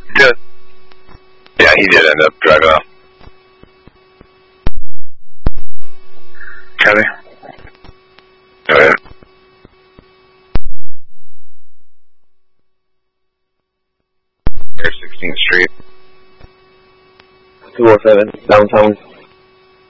Good. Yeah, he did end up driving off. Copy. Oh, yeah. Air 16th Street. 207, downtown.